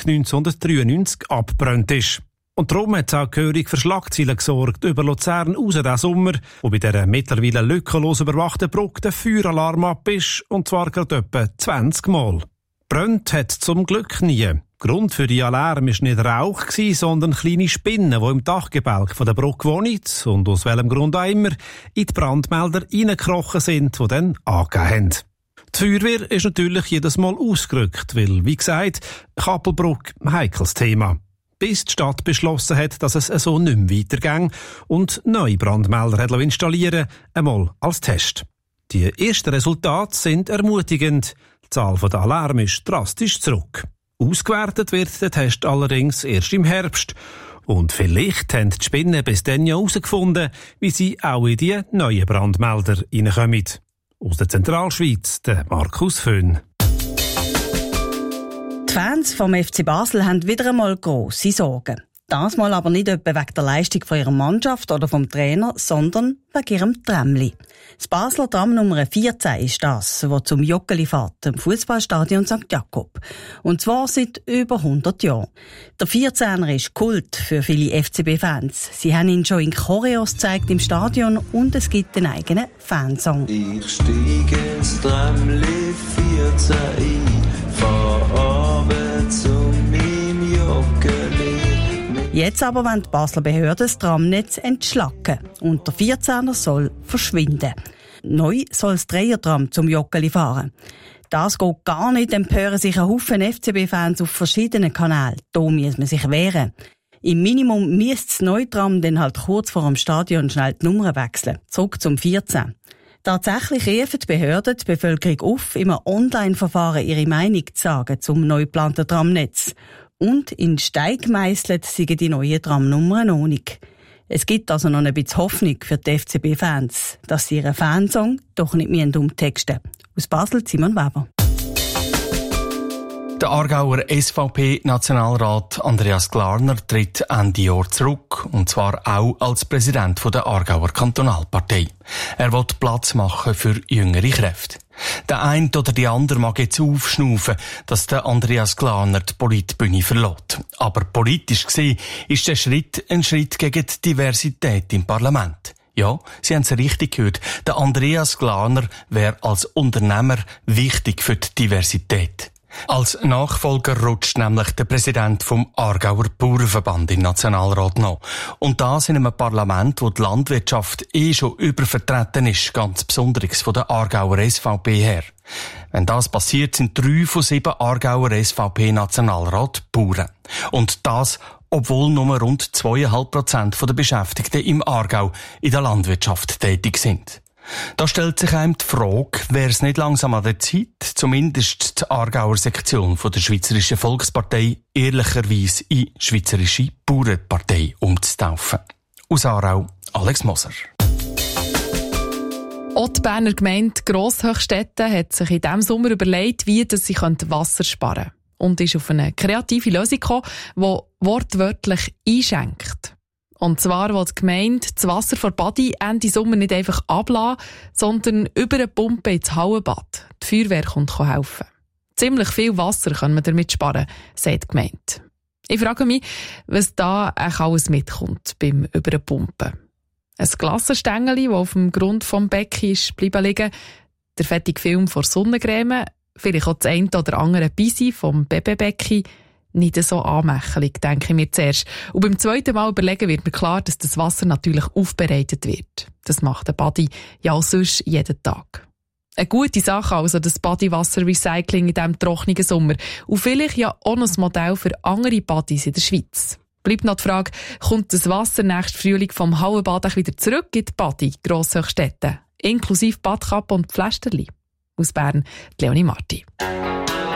1993 abgebrannt ist. Und darum hat es auch gehörig für Schlagzeilen gesorgt über Luzern raus diesen Sommer, wo bei dieser mittlerweile lückenlos überwachten Brücke der Feueralarm ab ist, und zwar gerade etwa 20 Mal. Brennt hat zum Glück nie. Grund für die Alarm war nicht Rauch, sondern kleine Spinnen, die im Dachgebälk der Brücke wohnen und aus welchem Grund auch immer in die Brandmelder reingekrochen sind, die dann angegeben haben. Die Feuerwehr ist natürlich jedes Mal ausgerückt, weil, wie gesagt, Kappelbrücke ein heikles Thema. Bis die Stadt beschlossen hat, dass es so nicht mehr weitergeht und neue Brandmelder hat installieren, einmal als Test. Die ersten Resultate sind ermutigend. Die Zahl der Alarme ist drastisch zurück. Ausgewertet wird der Test allerdings erst im Herbst. Und vielleicht haben die Spinnen bis dann ja herausgefunden, wie sie auch in die neuen Brandmelder reinkommen. Aus der Zentralschweiz, der Markus Föhn. Die Fans vom FC Basel haben wieder einmal grosse Sorgen. Das mal aber nicht etwa wegen der Leistung von ihrer Mannschaft oder vom Trainer, sondern wegen ihrem Tramli. Das Basler Tram Nummer 14 ist das, das zum Joggeli fährt, im Fußballstadion St. Jakob. Und zwar seit über 100 Jahren. Der 14er ist Kult für viele FCB-Fans. Sie haben ihn schon in Choreos gezeigt im Stadion und es gibt einen eigenen Fansong. Ich steige ins Tramli 14 ein, fahr runter zu meinem Joggeli. Jetzt aber wollen die Basler Behörden das Tramnetz entschlacken und der 14er soll verschwinden. Neu soll das Dreiertram zum Joggeli fahren. Das geht gar nicht, empören sich ein Haufen FCB-Fans auf verschiedenen Kanälen. Da muss man sich wehren. Im Minimum müsste das Neutram dann halt kurz vor dem Stadion schnell die Nummer wechseln. Zurück zum 14. Tatsächlich rufen die Behörden die Bevölkerung auf, im Online-Verfahren ihre Meinung zu sagen zum neu geplanten Tramnetz. Und in Stein gemeisselt sind die neuen Tramnummern noch nicht. Es gibt also noch ein bisschen Hoffnung für die FCB-Fans, dass sie ihren Fansong doch nicht umtexten müssen. Aus Basel, Simon Weber. Der Aargauer SVP-Nationalrat Andreas Glarner tritt Ende Jahr zurück, und zwar auch als Präsident der Aargauer Kantonalpartei. Er will Platz machen für jüngere Kräfte. Der eine oder die andere mag jetzt aufschnaufen, dass der Andreas Glarner die Politbühne verlässt. Aber politisch gesehen ist der Schritt ein Schritt gegen die Diversität im Parlament. Ja, Sie haben es richtig gehört. Der Andreas Glarner wäre als Unternehmer wichtig für die Diversität. Als Nachfolger rutscht nämlich der Präsident vom Aargauer Bauernverband im Nationalrat noch. Und das in einem Parlament, wo die Landwirtschaft schon übervertreten ist, ganz besonders von der Aargauer SVP her. Wenn das passiert, sind 3 von 7 Aargauer SVP-Nationalrat Bauern. Und das, obwohl nur rund 2,5% der Beschäftigten im Aargau in der Landwirtschaft tätig sind. Da stellt sich einem die Frage, wäre es nicht langsam an der Zeit, zumindest die Aargauer Sektion von der Schweizerischen Volkspartei ehrlicherweise in Schweizerische Bauernpartei umzutaufen. Aus Aarau, Alex Moser. Auch die Berner Gemeinde Grosshöchstetten hat sich in diesem Sommer überlegt, wie sie Wasser sparen können. Und ist auf eine kreative Lösung gekommen, die wortwörtlich einschenkt. Und zwar will die Gemeinde das Wasser vor Badi Ende Sommer nicht einfach ablassen, sondern über eine Pumpe ins Hallenbad. Die Feuerwehr kommt helfen. Ziemlich viel Wasser können wir damit sparen, sagt die Gemeinde. Ich frage mich, was da eigentlich alles mitkommt beim über eine Pumpe. Ein Glassenstängeli, das auf dem Grund vom Becken ist bleiben liegen, der fettige Film vor Sonnencreme, vielleicht auch das eine oder andere Bisi vom Babybecken. Nicht so anmächelig, denke ich mir zuerst. Und beim zweiten Mal überlegen wird mir klar, dass das Wasser natürlich aufbereitet wird. Das macht der Badi ja auch sonst jeden Tag. Eine gute Sache also, das Badiwasser-Recycling in diesem trockenen Sommer. Und vielleicht ja auch noch ein Modell für andere Badis in der Schweiz. Bleibt noch die Frage, kommt das Wasser nächsten Frühling vom Hallenbad wieder zurück in die Badi, Grosshöchstetten, inklusive Badkappe und Pflästerli? Aus Bern, Leonie Marti.